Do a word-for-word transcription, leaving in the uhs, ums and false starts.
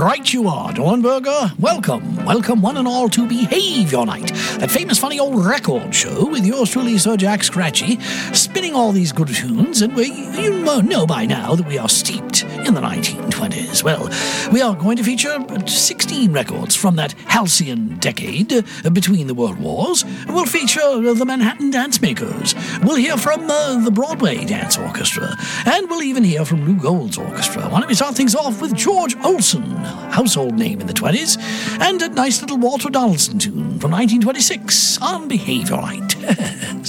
Right you are, Dornberger. Welcome, welcome one and all to Behavior Night, that famous funny old record show with yours truly, Sir Jack Scratchy, spinning all these good tunes, and we, you know by now that we are steeped in the nineteen twenties. Well, we are going to feature sixteen records from that halcyon decade uh, between the world wars. We'll feature uh, the Manhattan Dance Makers. We'll hear from uh, the Broadway Dance Orchestra, and we'll even hear from Lou Gold's orchestra. Why don't we start things off with George Olsen, household name in the twenties, and a nice little Walter Donaldson tune from nineteen twenty-six on Behavior Night.